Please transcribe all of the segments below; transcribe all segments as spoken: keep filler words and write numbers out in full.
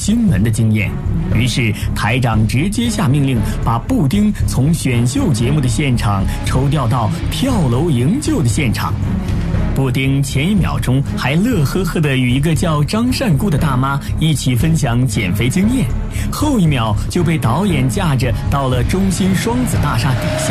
新闻的经验。于是台长直接下命令，把布丁从选秀节目的现场抽调到跳楼营救的现场。布丁前一秒钟还乐呵呵地与一个叫张善姑的大妈一起分享减肥经验，后一秒就被导演架着到了中心双子大厦底下。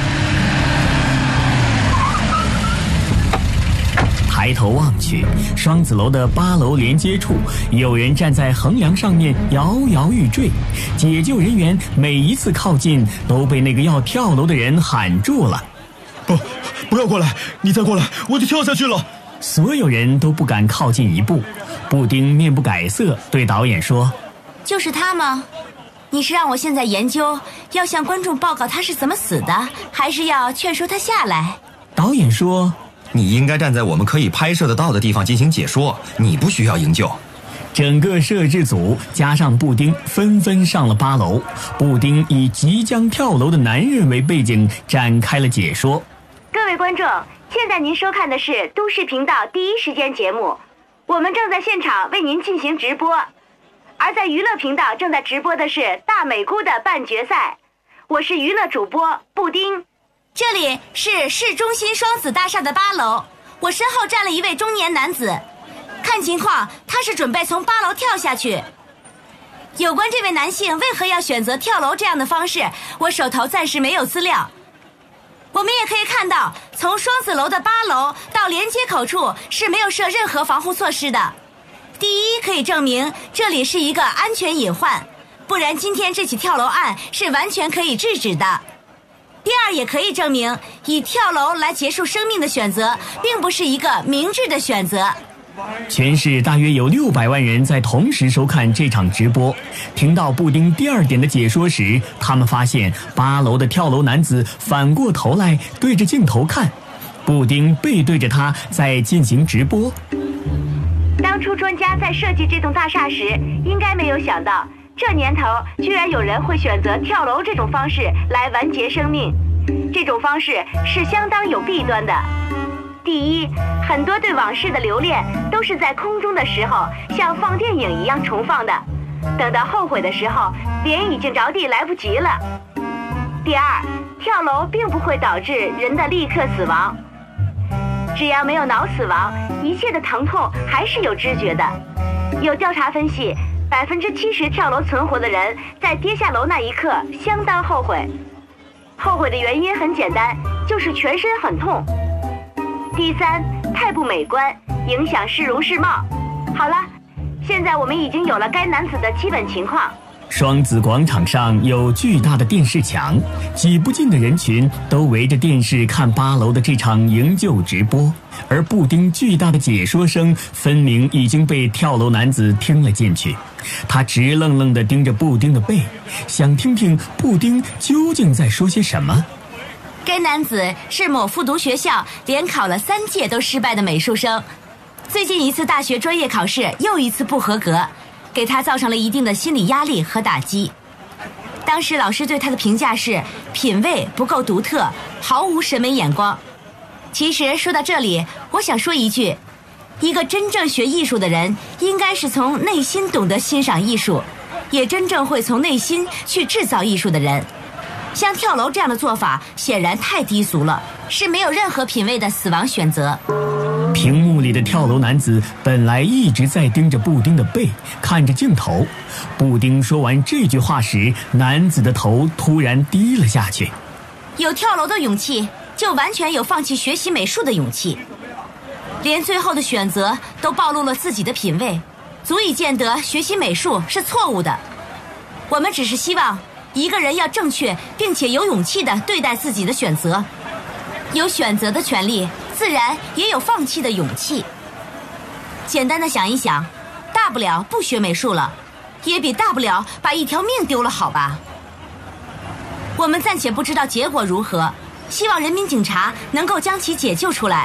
抬头望去，双子楼的八楼连接处，有人站在横梁上面摇摇欲坠。解救人员每一次靠近，都被那个要跳楼的人喊住了：“ 不，不要过来！你再过来，我就跳下去了。” 所有人都不敢靠近一步。布丁面不改色对导演说：“ 就是他吗？你是让我现在研究，要向观众报告他是怎么死的，还是要劝说他下来？” 导演说：“ 你应该站在我们可以拍摄得到的地方进行解说，你不需要营救。” 整个摄制组加上布丁纷纷上了八楼。布丁以即将跳楼的男人为背景展开了解说。 各位观众，现在您收看的是都市频道第一时间节目，我们正在现场为您进行直播。而在娱乐频道正在直播的是大美姑的半决赛，我是娱乐主播布丁。 这里是市中心双子大厦的八楼，我身后站了一位中年男子，看情况他是准备从八楼跳下去。有关这位男性为何要选择跳楼这样的方式，我手头暂时没有资料。我们也可以看到，从双子楼的八楼到连接口处是没有设任何防护措施的。第一，可以证明这里是一个安全隐患，不然今天这起跳楼案是完全可以制止的。第二，也可以证明以跳楼来结束生命的选择并不是一个明智的选择。 全市大约有六百万人在同时收看这场直播。听到布丁第二点的解说时，他们发现八楼的跳楼男子反过头来对着镜头看，布丁背对着他在进行直播。 当初专家在设计这栋大厦时，应该没有想到这年头居然有人会选择跳楼这种方式来完结生命。这种方式是相当有弊端的。第一，很多对往事的留恋都是在空中的时候像放电影一样重放的，等到后悔的时候脸已经着地来不及了。第二，跳楼并不会导致人的立刻死亡，只要没有脑死亡，一切的疼痛还是有知觉的。有调查分析，百分之七十跳楼存活的人在跌下楼那一刻相当后悔，后悔的原因很简单，就是全身很痛。第三，太不美观，影响市容市貌。好了，现在我们已经有了该男子的基本情况。 双子广场上有巨大的电视墙，挤不进的人群都围着电视看八楼的这场营救直播，而布丁巨大的解说声分明已经被跳楼男子听了进去。他直愣愣地盯着布丁的背，想听听布丁究竟在说些什么。 该男子是某复读学校连考了三届都失败的美术生，最近一次大学专业考试又一次不合格，给他造成了一定的心理压力和打击。当时老师对他的评价是品味不够独特，毫无审美眼光。其实说到这里，我想说一句，一个真正学艺术的人应该是从内心懂得欣赏艺术，也真正会从内心去制造艺术的人。像跳楼这样的做法显然太低俗了，是没有任何品味的死亡选择。 屏幕里的跳楼男子本来一直在盯着布丁的背，看着镜头。布丁说完这句话时，男子的头突然低了下去。 有跳楼的勇气，就完全有放弃学习美术的勇气。连最后的选择都暴露了自己的品味，足以见得学习美术是错误的。我们只是希望一个人要正确并且有勇气地对待自己的选择，有选择的权利，自然也有放弃的勇气。简单的想一想，大不了不学美术了，也比大不了把一条命丢了好吧。我们暂且不知道结果如何，希望人民警察能够将其解救出来。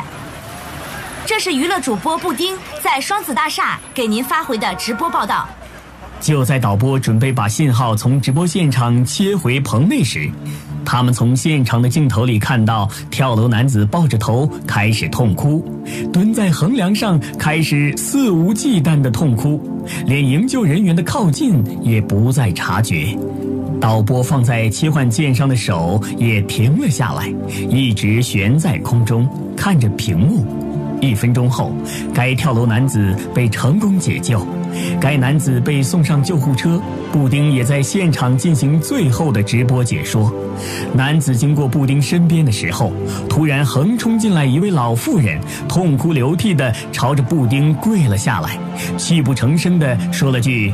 这是娱乐主播布丁在双子大厦给您发回的直播报道。 就在导播准备把信号从直播现场切回棚内时，他们从现场的镜头里看到跳楼男子抱着头开始痛哭，蹲在横梁上开始肆无忌惮的痛哭，连营救人员的靠近也不再察觉。导播放在切换键上的手也停了下来，一直悬在空中看着屏幕。一分钟后，该跳楼男子被成功解救，该男子被送上救护车。布丁也在现场进行最后的直播解说。男子经过布丁身边的时候，突然横冲进来一位老妇人，痛哭流涕地朝着布丁跪了下来，泣不成声地说了句：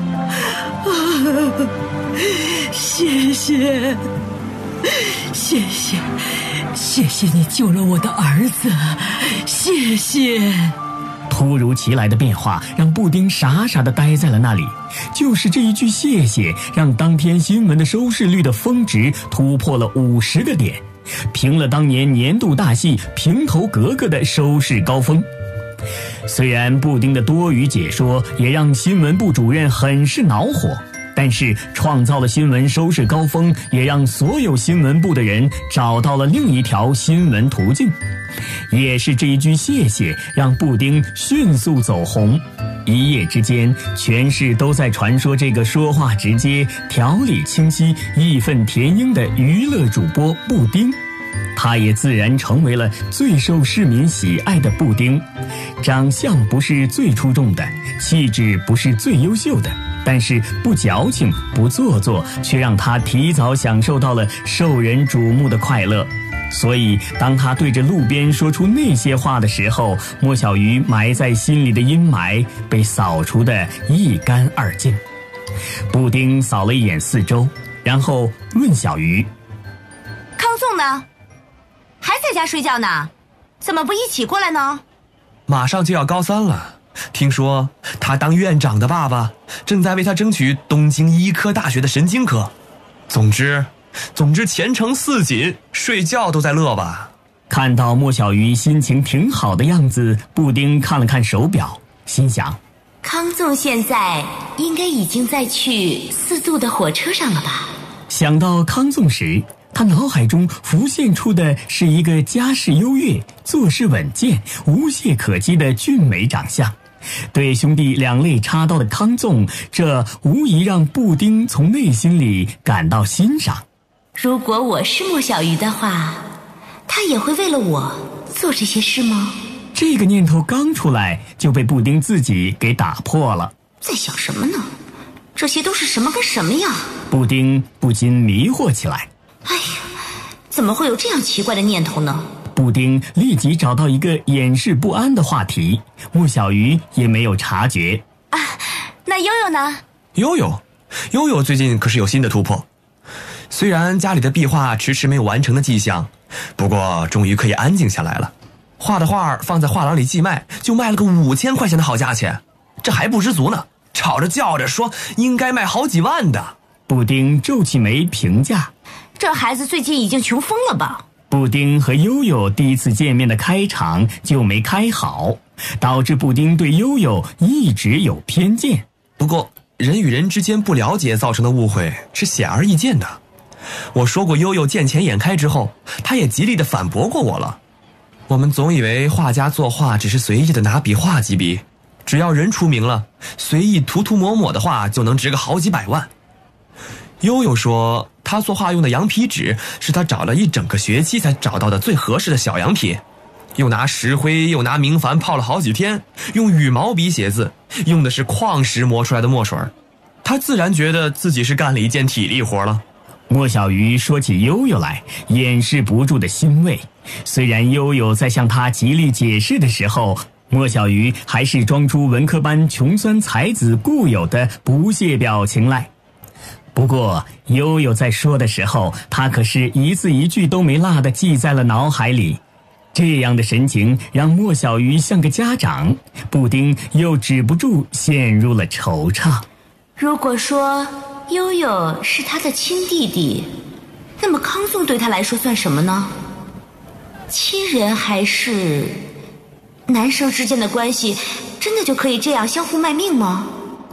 谢谢，谢谢，谢谢你救了我的儿子，谢谢。 突如其来的变化让布丁傻傻地呆在了那里，就是这一句谢谢，让当天新闻的收视率的峰值突破了五十个点，平了当年年度大戏《平头格格》的收视高峰。虽然布丁的多余解说也让新闻部主任很是恼火，但是创造了新闻收视高峰，也让所有新闻部的人找到了另一条新闻途径。也是这一句谢谢，让布丁迅速走红。一夜之间，全市都在传说这个说话直接、条理清晰、义愤填膺的娱乐主播布丁。他也自然成为了最受市民喜爱的布丁。长相不是最出众的，气质不是最优秀的，但是不矫情不做作，却让他提早享受到了受人瞩目的快乐。所以当他对着路边说出那些话的时候，莫小鱼埋在心里的阴霾被扫除得一干二净。布丁扫了一眼四周，然后问小鱼： 康颂呢？还在家睡觉呢？怎么不一起过来呢？ 马上就要高三了，听说他当院长的爸爸正在为他争取东京医科大学的神经科。总之总之前程似锦，睡觉都在乐吧。 看到莫小鱼心情挺好的样子，布丁看了看手表，心想： 康颂现在应该已经在去四渡的火车上了吧。 想到康颂时，他脑海中浮现出的是一个家世优越、做事稳健、无懈可击的俊美长相。对兄弟两肋插刀的康颂，这无疑让布丁从内心里感到欣赏。 如果我是莫小鱼的话，他也会为了我做这些事吗？ 这个念头刚出来，就被布丁自己给打破了。 在想什么呢？这些都是什么跟什么呀？ 布丁不禁迷惑起来。 哎呀，怎么会有这样奇怪的念头呢？ 布丁立即找到一个掩饰不安的话题，莫小鱼也没有察觉。 啊，那悠悠呢？ 悠悠，悠悠最近可是有新的突破。虽然家里的壁画迟迟没有完成的迹象，不过终于可以安静下来了。画的画放在画廊里寄卖，就卖了个五千块钱的好价钱，这还不知足呢，吵着叫着说应该卖好几万的。 布丁皱起眉评价： 这孩子最近已经穷疯了吧？ 布丁和悠悠第一次见面的开场就没开好，导致布丁对悠悠一直有偏见。 不过人与人之间不了解造成的误会是显而易见的。我说过悠悠见钱眼开之后，他也极力地反驳过我了。我们总以为画家作画只是随意的拿笔画几笔，只要人出名了，随意涂涂抹抹的画就能值个好几百万。悠悠说他作画用的羊皮纸是他找了一整个学期才找到的最合适的小羊皮，又拿石灰又拿明矾泡了好几天，用羽毛笔写字，用的是矿石磨出来的墨水。他自然觉得自己是干了一件体力活了。 莫小鱼说起悠悠来，掩饰不住的欣慰。虽然悠悠在向他极力解释的时候，莫小鱼还是装出文科班穷酸才子固有的不屑表情来。不过悠悠在说的时候，他可是一字一句都没落地记在了脑海里。这样的神情让莫小鱼像个家长，布丁又止不住陷入了惆怅。 如果说悠悠是他的亲弟弟，那么康颂对他来说算什么呢？亲人还是男生之间的关系真的就可以这样相互卖命吗？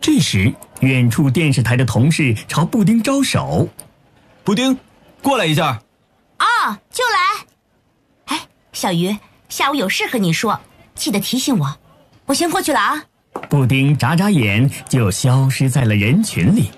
这时，远处电视台的同事朝布丁招手：“ 布丁，过来一下。”“ 哦，就来。”“哎，小鱼，下午有事和你说，记得提醒我。我先过去了啊。” 布丁眨眨眼就消失在了人群里。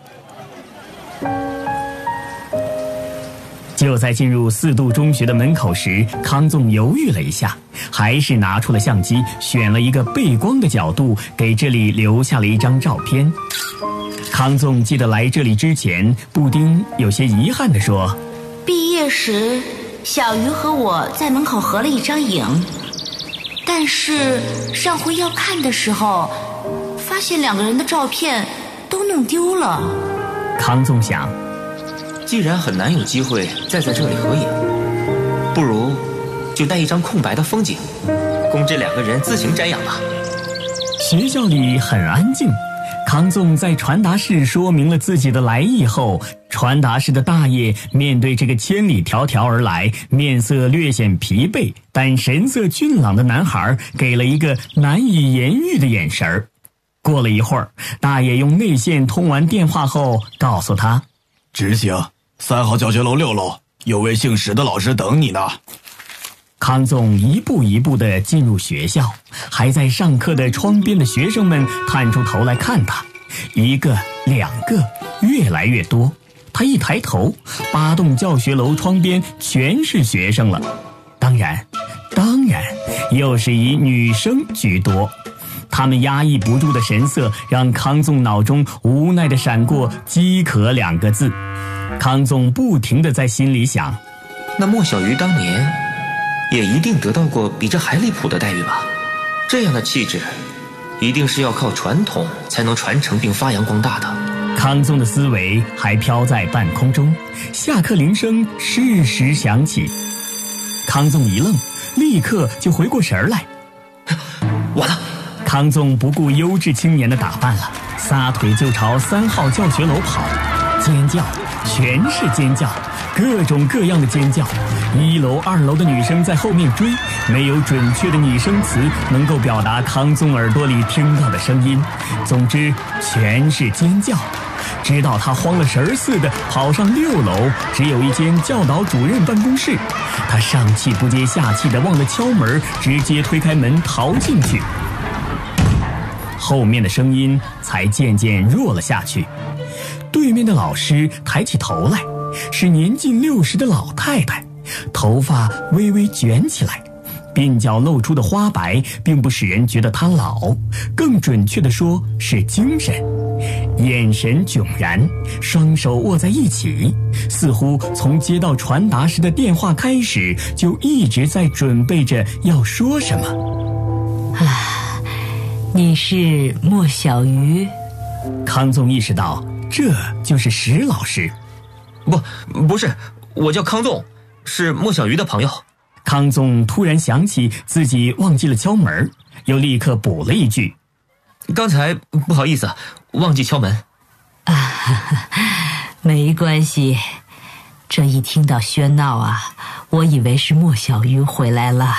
就在进入四渡中学的门口时，康纵犹豫了一下，还是拿出了相机，选了一个背光的角度，给这里留下了一张照片。康纵记得来这里之前，布丁有些遗憾地说：“ 毕业时，小鱼和我在门口合了一张影，但是上回要看的时候，发现两个人的照片都弄丢了。” 康纵想， 既然很难有机会再在这里合影，不如就带一张空白的风景，供这两个人自行瞻仰吧。 学校里很安静，康纵在传达室说明了自己的来意后，传达室的大爷面对这个千里迢迢而来，面色略显疲惫但神色俊朗的男孩，给了一个难以言喻的眼神儿。过了一会儿，大爷用内线通完电话后告诉他：“ 执行，三号教学楼六楼有位姓史的老师等你呢。” 康纵一步一步地进入学校，还在上课的窗边的学生们探出头来看他，一个两个越来越多。他一抬头，八栋教学楼窗边全是学生了，当然当然又是以女生居多。他们压抑不住的神色让康纵脑中无奈地闪过饥渴两个字。康纵不停地在心里想， 那莫小鱼当年也一定得到过比这还离谱的待遇吧？这样的气质一定是要靠传统才能传承并发扬光大的。 康纵的思维还飘在半空中，下课铃声适时响起。康纵一愣，立刻就回过神来， 完了！ 康纵不顾优质青年的打扮了，撒腿就朝三号教学楼跑，尖叫，全是尖叫，各种各样的尖叫。一楼二楼的女生在后面追，没有准确的拟声词能够表达康纵耳朵里听到的声音，总之全是尖叫。直到他慌了神似的跑上六楼，只有一间教导主任办公室，他上气不接下气的忘了敲门，直接推开门逃进去。后面的声音才渐渐弱了下去。对面的老师抬起头来，是年近六十的老太太，头发微微卷起来，鬓角露出的花白并不使人觉得她老，更准确地说是精神。眼神迥然，双手握在一起，似乎从接到传达时的电话开始就一直在准备着要说什么。 啊，你是莫小鱼？ 康纵意识到这就是石老师。 不，不是，我叫康纵，是莫小鱼的朋友。 康纵突然想起自己忘记了敲门，又立刻补了一句：“ 刚才不好意思，忘记敲门。” 啊，没关系。这一听到喧闹啊，我以为是莫小鱼回来了。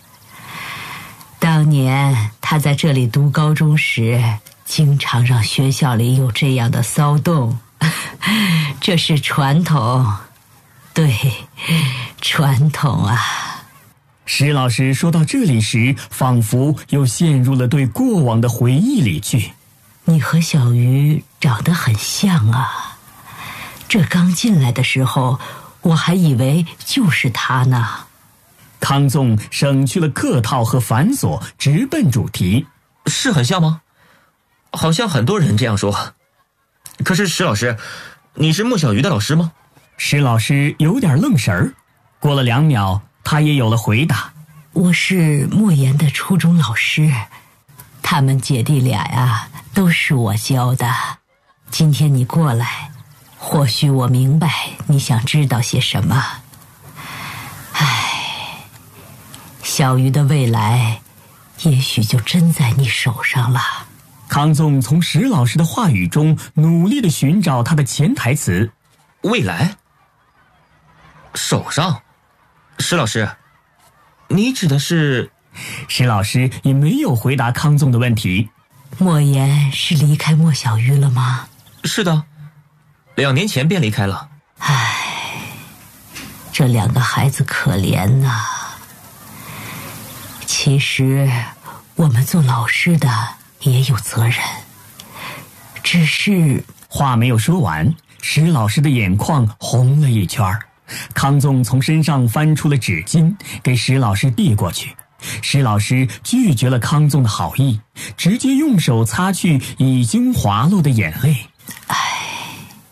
当年他在这里读高中时，经常让学校里有这样的骚动，这是传统，对，传统啊。 石老师说到这里时，仿佛又陷入了对过往的回忆里去。 你和小鱼长得很像啊，这刚进来的时候，我还以为就是他呢。 康纵省去了客套和繁琐，直奔主题。 是很像吗？好像很多人这样说。可是石老师，你是莫小鱼的老师吗？ 石老师有点愣神儿，过了两秒，他也有了回答。 我是莫言的初中老师，他们姐弟俩呀，都是我教的。今天你过来，或许我明白你想知道些什么。唉，小鱼的未来也许就真在你手上了。 康纵从石老师的话语中努力地寻找他的潜台词。 未来？手上？石老师，你指的是？ 石老师也没有回答康纵的问题。 莫言是离开莫小鱼了吗？ 是的，两年前便离开了。 唉，这两个孩子可怜呐、啊。其实我们做老师的也有责任，只是…… 话没有说完，石老师的眼眶红了一圈。康纵从身上翻出了纸巾，给石老师递过去。石老师拒绝了康纵的好意，直接用手擦去已经滑落的眼泪。 唉，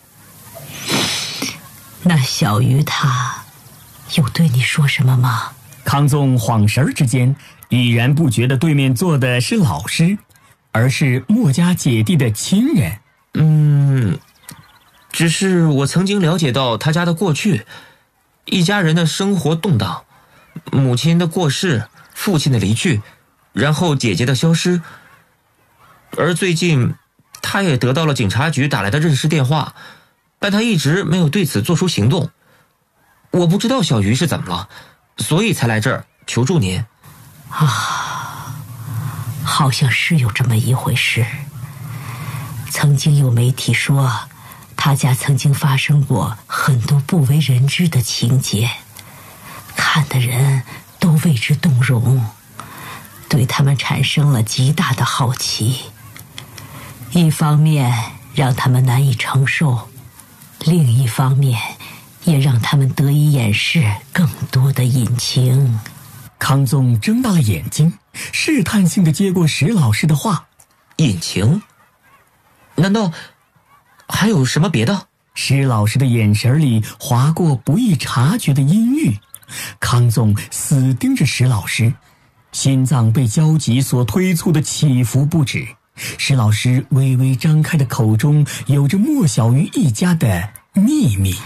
那小鱼他有对你说什么吗？ 康纵恍神之间，已然不觉得对面坐的是老师，而是莫家姐弟的亲人。 嗯，只是我曾经了解到他家的过去，一家人的生活动荡，母亲的过世，父亲的离去，然后姐姐的消失。而最近他也得到了警察局打来的认尸电话，但他一直没有对此做出行动。我不知道小鱼是怎么了，所以才来这儿求助您。 啊，好像是有这么一回事。曾经有媒体说他家曾经发生过很多不为人知的情节，看的人都为之动容，对他们产生了极大的好奇。一方面让他们难以承受，另一方面也让他们得以掩饰更多的隐情。 康纵睁大了眼睛，试探性地接过石老师的话。 隐情？难道还有什么别的？ 石老师的眼神里划过不易察觉的阴郁。康纵死盯着石老师，心脏被焦急所推促的起伏不止。石老师微微张开的口中有着莫小鱼一家的秘密。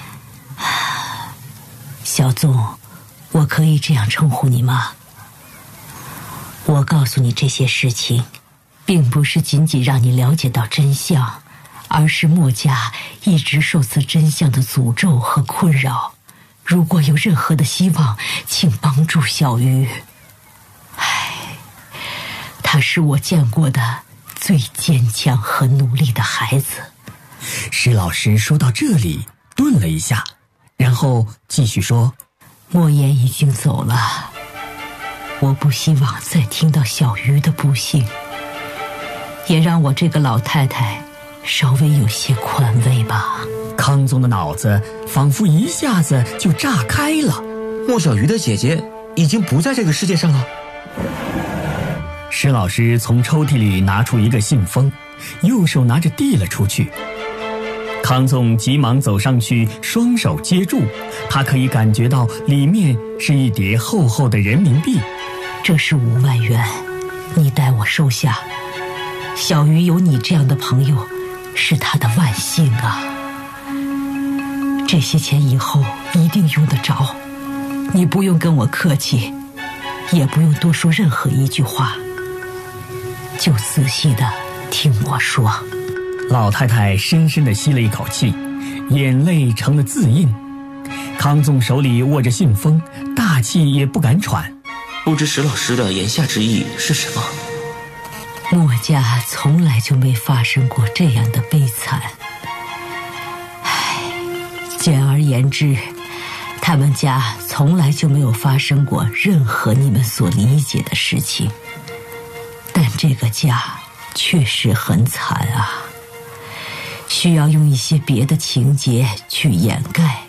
小纵，我可以这样称呼你吗？我告诉你这些事情，并不是仅仅让你了解到真相，而是莫家一直受此真相的诅咒和困扰。如果有任何的希望，请帮助小鱼。唉，他是我见过的最坚强和努力的孩子。 石老师说到这里顿了一下，然后继续说： 莫言已经走了，我不希望再听到小鱼的不幸，也让我这个老太太稍微有些宽慰吧。 康纵的脑子仿佛一下子就炸开了。 莫小鱼的姐姐已经不在这个世界上了。 石老师从抽屉里拿出一个信封，右手拿着递了出去。康纵急忙走上去，双手接住，他可以感觉到里面是一叠厚厚的人民币。 这是五万元，你代我收下。小鱼有你这样的朋友，是他的万幸啊。这些钱以后一定用得着，你不用跟我客气，也不用多说任何一句话，就仔细的听我说。 老太太深深地吸了一口气，眼泪成了字印。康纵手里握着信封，大气也不敢喘。 不知石老师的言下之意是什么？ 莫家从来就没发生过这样的悲惨。唉，简而言之，他们家从来就没有发生过任何你们所理解的事情。但这个家确实很惨啊，需要用一些别的情节去掩盖。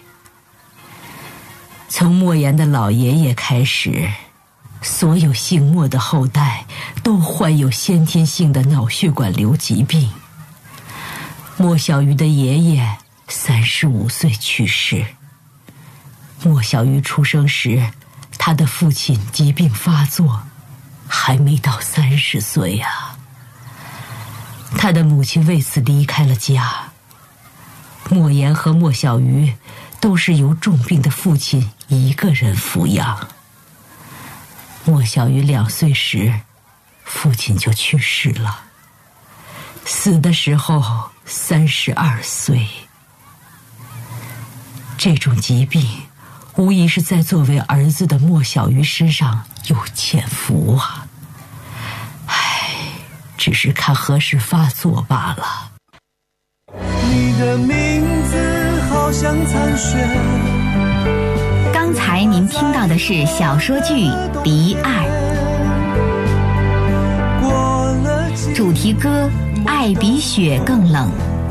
从莫言的老爷爷开始，所有姓莫的后代都患有先天性的脑血管瘤疾病。莫小鱼的爷爷三十五岁去世，莫小鱼出生时，他的父亲疾病发作，还没到三十岁啊。他的母亲为此离开了家。莫言和莫小鱼都是由重病的父亲一个人抚养。莫小鱼两岁时，父亲就去世了，死的时候三十二岁。这种疾病无疑是在作为儿子的莫小鱼身上有潜伏啊。唉， 只是看何时发作罢了。 你的名字好像残雪。 刚才您听到的是小说剧《敌二》，主题歌《爱比雪更冷》。